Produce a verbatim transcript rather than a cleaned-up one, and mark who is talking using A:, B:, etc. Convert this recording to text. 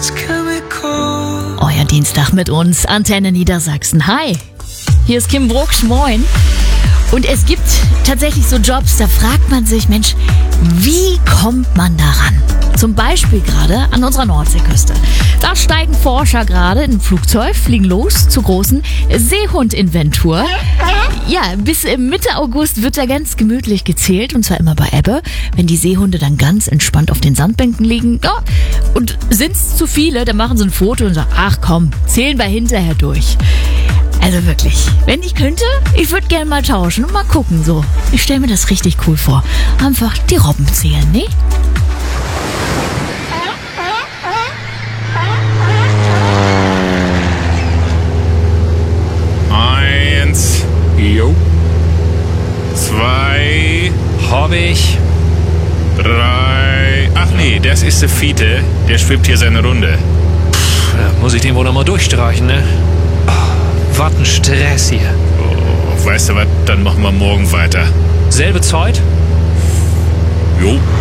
A: Euer Dienstag mit uns, Antenne Niedersachsen. Hi, hier ist Kim Brucksch, moin. Und es gibt tatsächlich so Jobs, da fragt man sich, Mensch, wie kommt man daran? Zum Beispiel gerade an unserer Nordseeküste. Da steigen Forscher gerade in ein Flugzeug, fliegen los zur großen Seehund-Inventur. Ja, bis Mitte August wird da ganz gemütlich gezählt, und zwar immer bei Ebbe, wenn die Seehunde dann ganz entspannt auf den Sandbänken liegen. Ja, und sind's zu viele, dann machen sie ein Foto und sagen, ach komm, zählen wir hinterher durch. Also wirklich, wenn ich könnte, ich würde gerne mal tauschen und mal gucken so. Ich stelle mir das richtig cool vor. Einfach die Robben zählen, ne?
B: Eins, jo. Zwei, hab ich. Drei, ach nee, das ist der Fiete, der schwimmt hier seine Runde.
C: Pff, da muss ich den wohl noch mal durchstreichen, ne? Was ein Stress hier.
B: Oh, weißt du was, dann machen wir morgen weiter.
C: Selbe Zeit?
B: Jo.